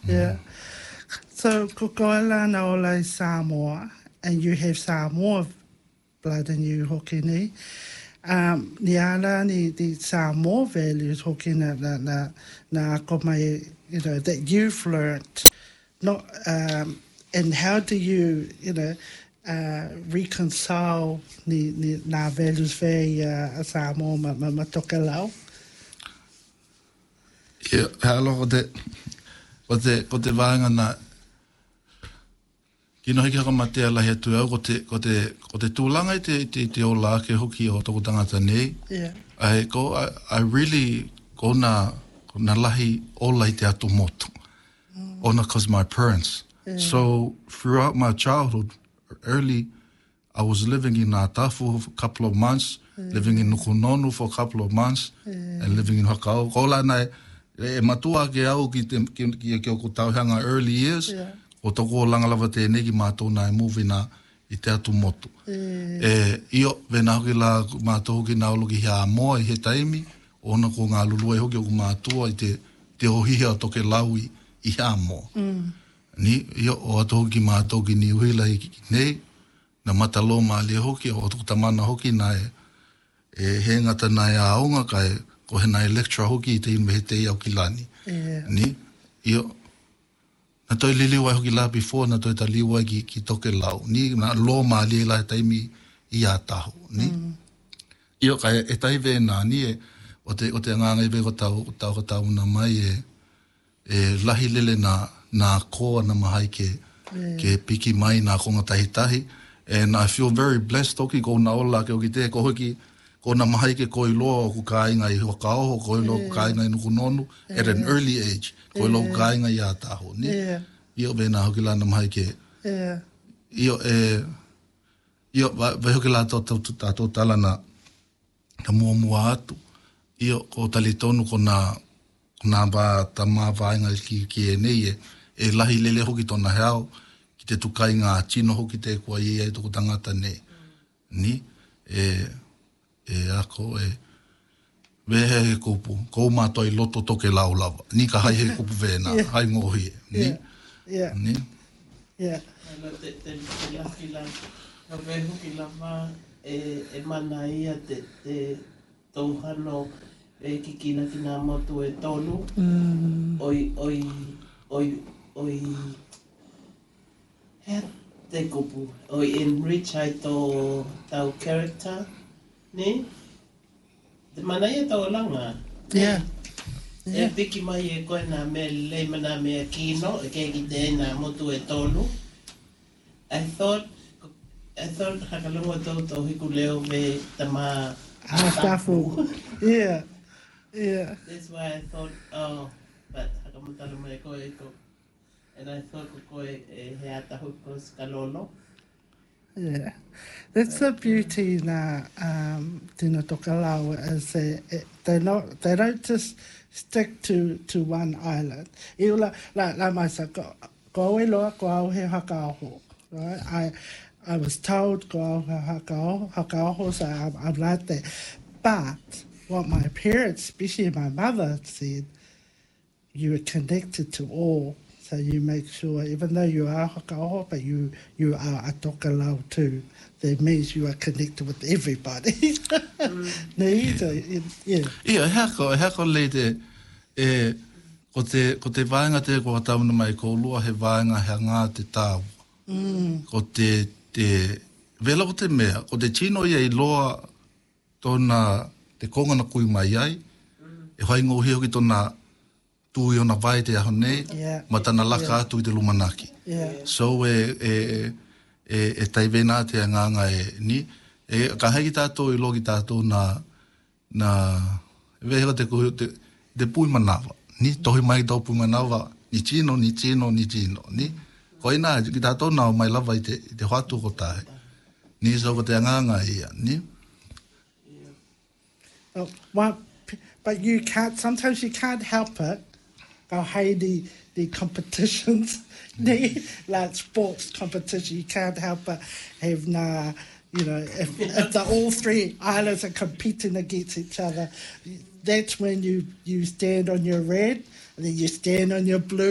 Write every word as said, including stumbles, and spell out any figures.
Yeah. So, kukoala na ola Samoa, and you have Samoa blood in you, hoki ni. Um, ni ala ni the Samoa values hoki na na na na ako mai, you know, that you've learnt. Not um, and how do you, you know, uh, reconcile ni ni na values ve uh, Samoa ma ma ma toke lau? Yeah, hello, ko te ko te ko te vanga na kino hiki haka matea lahi atu au, ko te, ko te, ko te tūlanga i te, te, te o la ke hoki o toko tangata nei. Yeah. I, ko, I, I really, ko na, ko na lahi o lai te atu motu. Mm. Ona cause my parents. Yeah. So throughout my childhood, early, I was living in Atafu for a couple of months, yeah. living in Nukunonu for a couple of months, yeah. and living in Hakao. Ko la nei, e matua ke au ki te, ki, ki, ki o ko tauhanga early years, yeah. o toko o langalawa tēnei ki mātou nā e muwi nā i te atu motu. Mm. E, io, vena hoki la mātou hoki nā oloki hea moa i he taimi, ona ko ngā lulua i hoki o ku mātua i te, te ohihia o toke laui i hea moa. Mm. Ni, io, o ato hoki mātou ki ni uhila i ki nei, na matalo mā lia hoki, o toko tamana hoki nā e, e he ngata nā e aonga kai, ko he nā e lecture hoki i te inu me he te iau ki lani. Yeah. Ni, io, na toi liliwa hoki la before, na toi ta liwa ki, ki toke lau. Ni, na lo ma li la taimi i a taho. Ni? Mm. Io, kai e tai ve nā, ni e, o te, o te nganga i ve ko tau, tau, tau na mai e, e lahi lele na, na koa na mahai ke, yeah. ke piki mai na konga tahi tahi. And I feel very blessed toki ko na ola ke o ki te, ko hoki, ko na mahai ke koi loa o ku kāinga i Hokaoho, koi loa yeah. ku kāinga i Nukunonu, yeah. at an early age. Ko lo kāinga i a taho, ni? Yeah. Io vena hoki lana mahi ke. Yeah. Io e... Io, vai hoki la tō tala na ka mua mua atu. Io, ko tali tonu ko na ko na ba ta mā vāinga ki, ki e nei e e lahi lele hoki tōna heao ki te tukai ngā tino hoki te kua i ai toko tangata nei. Mm. Ni? E... E ako e... Wehe he kupu, kou mātua i loto toke lau lava. Ni ka hai he kupu vena, yeah. hai ngohi e. Ni? Yeah. Yeah. Ni? Yeah. Ano te te te laki la, ka wehu ki lava e, e mana ia te, te tauhano e ki kina ki nā motu e tonu. Mm. Oi, oi, oi, oi, hea te kupu. Oi enrich ai tō tau character, ni? Te mana ia tau langa. Yeah. Yeah. E piki mai e koe nā mea lei mana mea kino, e kei ki te nā motu e tonu. I thought, I thought hakalunga tau tau hiku leo me tama Ah, tafu. Yeah. Yeah. That's why I thought, oh, but hakamutalo mai koe e ko. And I thought ko koe e hea tahu ko skalolo. Yeah, that's the beauty na um, Tino Tokelau is they they not they don't just stick to, to one island. You la la la masa go go e loa go au he hakaoho. Right, I I was told go au he hakaoho hakaoho, so I'm, I'm like that. But what my parents, especially my mother, said, you are connected to all. So you make sure, even though you are hakaoho, but you, you are a tokelau too. That means you are connected with everybody. mm. Nei, so, yeah. Ia, heko, heko le te, e, ko te, ko te vāinga te ko tauna mai, ko lua he vāinga he ngā te tāu. Mm. Ko te, te, vela ko te mea, ko te tino ia i loa tōna, te kongana kui mai ai, mm. e whai ngōhi hoki tōna, tui ona vai te aho nei, yeah. matana laka yeah. atu i te lumanaki. Yeah. So e, e, e, e taivena te anganga e ni, e ka hei tātou i logi tātou na, na, e vehewa te kuhi, te, te pui manawa. Ni, tohi mai tau pui manawa, ni tino, ni tino, ni tino, ni. Ko ina, ki tātou nao mai lava i te, i te hatu ko tae. Ni, so te anganga ia, ni. Oh, well, but you can't, sometimes you can't help it. Go hey the the competitions, the like sports competition. You can't help but have nah, you know, if, if the all three islands are competing against each other, that's when you you stand on your red and then you stand on your blue.